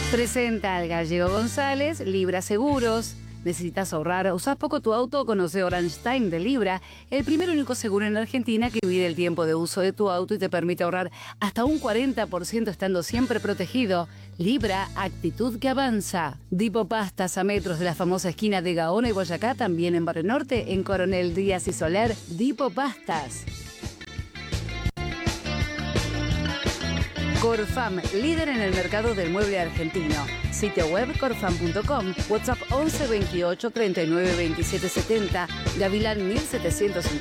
Presenta al Gallego González, Libra Seguros. ¿Necesitas ahorrar? ¿Usás poco tu auto? Conoce Orange Time de Libra, el primer y único seguro en Argentina que divide el tiempo de uso de tu auto y te permite ahorrar hasta un 40% estando siempre protegido. Libra, actitud que avanza. Dipo Pastas, a metros de la famosa esquina de Gaona y Boyacá, también en Barrio Norte, en Coronel Díaz y Soler. Dipo Pastas. Corfam, líder en el mercado del mueble argentino. Sitio web corfam.com, WhatsApp 11 28 39 27 70, Gavilán 1750.